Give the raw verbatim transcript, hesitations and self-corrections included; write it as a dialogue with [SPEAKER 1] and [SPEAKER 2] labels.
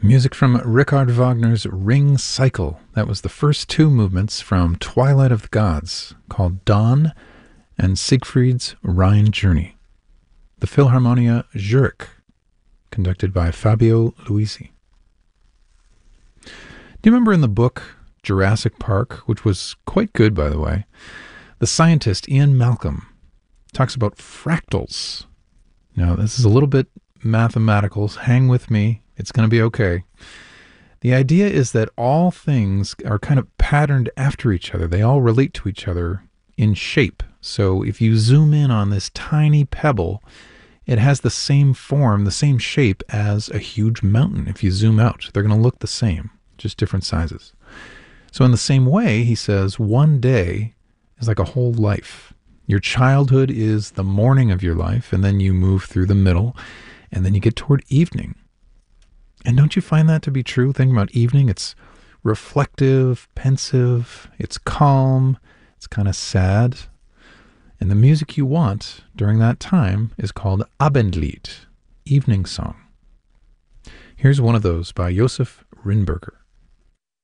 [SPEAKER 1] Music from Richard Wagner's Ring Cycle. That was the first two movements from Twilight of the Gods, called Dawn and Siegfried's Rhine Journey. The Philharmonia Zurich, conducted by Fabio Luisi. Do you remember in the book Jurassic Park, which was quite good, by the way, the scientist Ian Malcolm talks about fractals. Now, this is a little bit mathematical. Hang with me. It's going to be okay. The idea is that all things are kind of patterned after each other. They all relate to each other in shape. So if you zoom in on this tiny pebble, it has the same form, the same shape as a huge mountain. If you zoom out, they're going to look the same, just different sizes. So in the same way, he says, one day is like a whole life. Your childhood is the morning of your life, and then you move through the middle, and then you get toward evening. And don't you find that to be true? Thinking about evening, it's reflective, pensive, it's calm, it's kind of sad. And the music you want during that time is called Abendlied, evening song. Here's one of those by Josef Rinberger.